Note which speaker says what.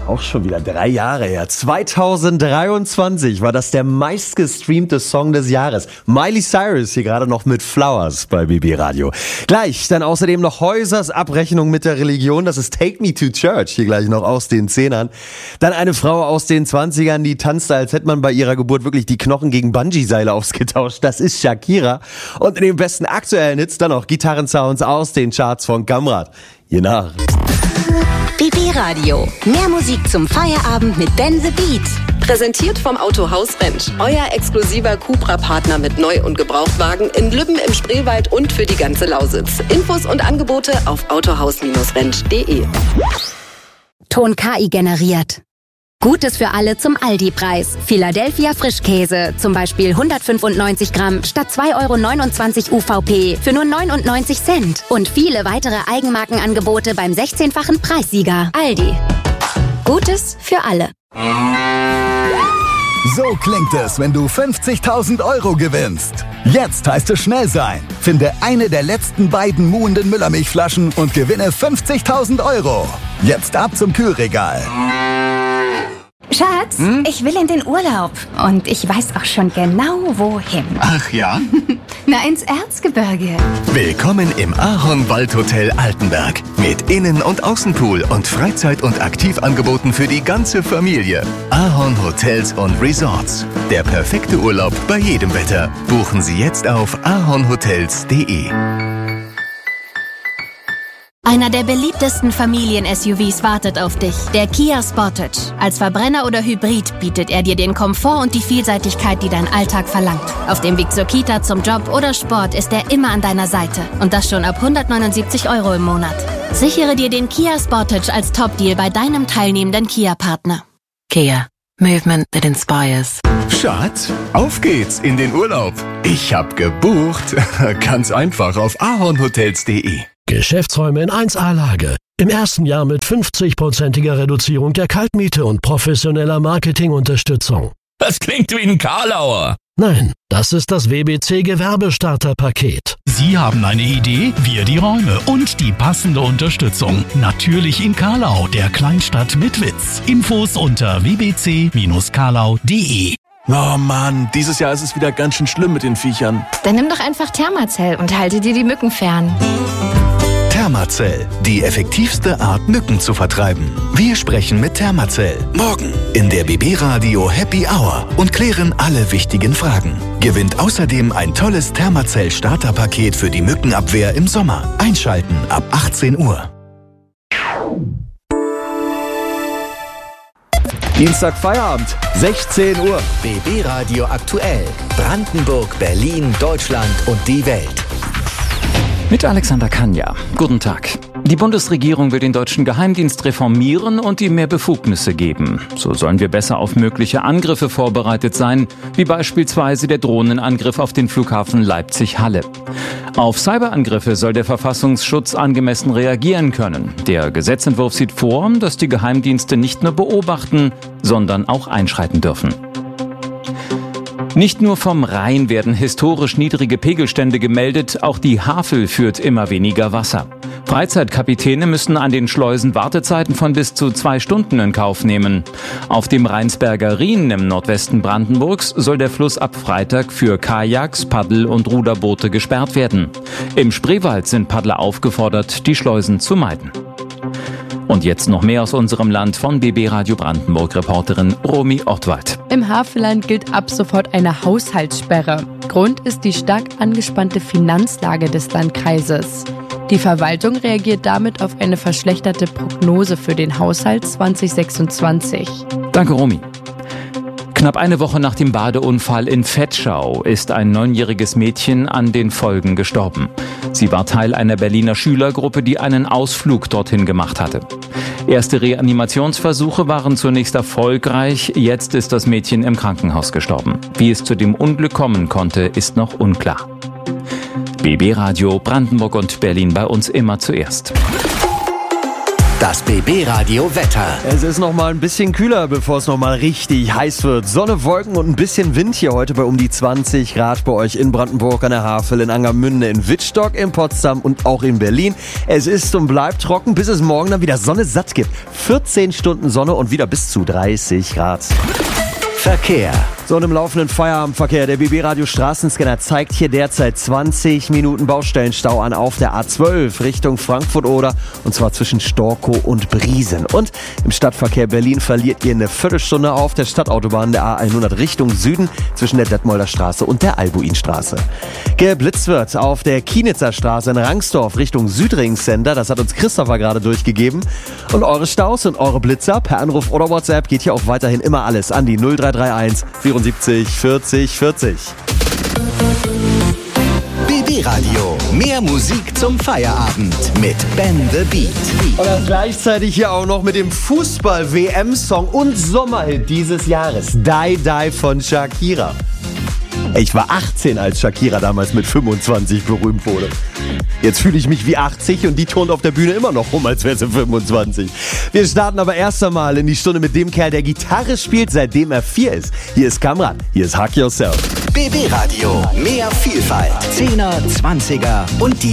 Speaker 1: auch schon wieder 3 Jahre her. 2023 war das der meistgestreamte Song des Jahres. Miley Cyrus hier gerade noch mit Flowers bei BB Radio. Gleich dann außerdem noch Häusers Abrechnung mit der Religion. Das ist Take Me to Church, hier gleich noch aus den 10ern. Dann eine Frau aus den 20ern, die tanzte, als hätte man bei ihrer Geburt wirklich die Knochen gegen Bungee-Seile ausgetauscht. Das ist Shakira. Und in den besten aktuellen Hits dann noch Gitarrensounds aus den Charts von Kamrat. Je nach.
Speaker 2: BB Radio. Mehr Musik zum Feierabend mit Dan the Beat.
Speaker 3: Präsentiert vom Autohaus Rentsch. Euer exklusiver Cupra-Partner mit Neu- und Gebrauchtwagen in Lübben im Spreewald und für die ganze Lausitz. Infos und Angebote auf autohaus-rentsch.de.
Speaker 2: Ton KI generiert. Gutes für alle zum Aldi-Preis. Philadelphia Frischkäse, zum Beispiel 195 Gramm statt 2,29 € UVP für nur 99 Cent. Und viele weitere Eigenmarkenangebote beim 16-fachen Preissieger. Aldi. Gutes für alle.
Speaker 4: So klingt es, wenn du 50.000 € gewinnst. Jetzt heißt es schnell sein. Finde eine der letzten beiden muhenden Müllermilchflaschen und gewinne 50.000 €. Jetzt ab zum Kühlregal.
Speaker 5: Schatz, ich will in den Urlaub. Und ich weiß auch schon genau, wohin.
Speaker 6: Ach ja?
Speaker 5: Na, ins Erzgebirge.
Speaker 6: Willkommen im Ahorn-Waldhotel Altenberg. Mit Innen- und Außenpool und Freizeit- und Aktivangeboten für die ganze Familie. Ahorn Hotels und Resorts. Der perfekte Urlaub bei jedem Wetter. Buchen Sie jetzt auf ahornhotels.de.
Speaker 7: Einer der beliebtesten Familien-SUVs wartet auf dich, der Kia Sportage. Als Verbrenner oder Hybrid bietet er dir den Komfort und die Vielseitigkeit, die dein Alltag verlangt. Auf dem Weg zur Kita, zum Job oder Sport ist er immer an deiner Seite. Und das schon ab 179 € im Monat. Sichere dir den Kia Sportage als Top-Deal bei deinem teilnehmenden Kia-Partner.
Speaker 8: Kia. Movement that inspires.
Speaker 6: Schatz, auf geht's in den Urlaub. Ich hab gebucht. Ganz einfach auf ahornhotels.de.
Speaker 9: Geschäftsräume in 1A-Lage. Im ersten Jahr mit 50%iger Reduzierung der Kaltmiete und professioneller Marketingunterstützung.
Speaker 10: Das klingt wie ein Karlauer.
Speaker 9: Nein, das ist das WBC Gewerbestarterpaket.
Speaker 10: Sie haben eine Idee, wir die Räume und die passende Unterstützung. Natürlich in Karlau, der Kleinstadt mit Witz. Infos unter wbc-karlau.de.
Speaker 11: Oh Mann, dieses Jahr ist es wieder ganz schön schlimm mit den Viechern.
Speaker 12: Dann nimm doch einfach Thermacell und halte dir die Mücken fern.
Speaker 6: Thermacell, die effektivste Art, Mücken zu vertreiben. Wir sprechen mit Thermacell. Morgen in der BB Radio Happy Hour und klären alle wichtigen Fragen. Gewinnt außerdem ein tolles Thermacell Starterpaket für die Mückenabwehr im Sommer. Einschalten ab 18 Uhr.
Speaker 1: Dienstag Feierabend, 16 Uhr.
Speaker 13: BB Radio aktuell. Brandenburg, Berlin, Deutschland und die Welt.
Speaker 14: Mit Alexander Kanja. Guten Tag. Die Bundesregierung will den deutschen Geheimdienst reformieren und ihm mehr Befugnisse geben. So sollen wir besser auf mögliche Angriffe vorbereitet sein, wie beispielsweise der Drohnenangriff auf den Flughafen Leipzig-Halle. Auf Cyberangriffe soll der Verfassungsschutz angemessen reagieren können. Der Gesetzentwurf sieht vor, dass die Geheimdienste nicht nur beobachten, sondern auch einschreiten dürfen. Nicht nur vom Rhein werden historisch niedrige Pegelstände gemeldet, auch die Havel führt immer weniger Wasser. Freizeitkapitäne müssen an den Schleusen Wartezeiten von bis zu 2 Stunden in Kauf nehmen. Auf dem Rheinsberger Rhin im Nordwesten Brandenburgs soll der Fluss ab Freitag für Kajaks, Paddel- und Ruderboote gesperrt werden. Im Spreewald sind Paddler aufgefordert, die Schleusen zu meiden. Und jetzt noch mehr aus unserem Land von BB Radio Brandenburg-Reporterin Romy Ortwald.
Speaker 15: Im Havelland gilt ab sofort eine Haushaltssperre. Grund ist die stark angespannte Finanzlage des Landkreises. Die Verwaltung reagiert damit auf eine verschlechterte Prognose für den Haushalt 2026.
Speaker 14: Danke, Romy. Knapp eine Woche nach dem Badeunfall in Vetschau ist ein 9-jähriges Mädchen an den Folgen gestorben. Sie war Teil einer Berliner Schülergruppe, die einen Ausflug dorthin gemacht hatte. Erste Reanimationsversuche waren zunächst erfolgreich, jetzt ist das Mädchen im Krankenhaus gestorben. Wie es zu dem Unglück kommen konnte, ist noch unklar. BB Radio Brandenburg und Berlin bei uns immer zuerst.
Speaker 13: Das BB Radio Wetter.
Speaker 1: Es ist noch mal ein bisschen kühler, bevor es noch mal richtig heiß wird. Sonne, Wolken und ein bisschen Wind hier heute bei um die 20 Grad bei euch in Brandenburg an der Havel, in Angermünde, in Wittstock, in Potsdam und auch in Berlin. Es ist und bleibt trocken, bis es morgen dann wieder Sonne satt gibt. 14 Stunden Sonne und wieder bis zu 30 Grad.
Speaker 13: Verkehr.
Speaker 1: So, und im laufenden Feierabendverkehr. Der BB Radio Straßenscanner zeigt hier derzeit 20 Minuten Baustellenstau an auf der A12 Richtung Frankfurt-Oder, und zwar zwischen Storkow und Briesen. Und im Stadtverkehr Berlin verliert ihr eine Viertelstunde auf der Stadtautobahn der A100 Richtung Süden zwischen der Detmolder Straße und der Albuinstraße. Geblitzt wird auf der Kienitzer Straße in Rangsdorf Richtung Südring-Center. Das hat uns Christopher gerade durchgegeben. Und eure Staus und eure Blitzer per Anruf oder WhatsApp geht hier auch weiterhin immer alles an die 0331 74 40 40.
Speaker 13: BB Radio. Mehr Musik zum Feierabend mit Ben the Beat.
Speaker 1: Und dann gleichzeitig hier auch noch mit dem Fußball-WM-Song und Sommerhit dieses Jahres. Die Die von Shakira. Ich war 18, als Shakira damals mit 25 berühmt wurde. Jetzt fühle ich mich wie 80 und die turnt auf der Bühne immer noch rum, als wäre sie 25. Wir starten aber erst einmal in die Stunde mit dem Kerl, der Gitarre spielt, seitdem er 4 ist. Hier ist Kamran, hier ist Hug Yourself.
Speaker 13: BB Radio. Mehr Vielfalt. 10er, 20er und die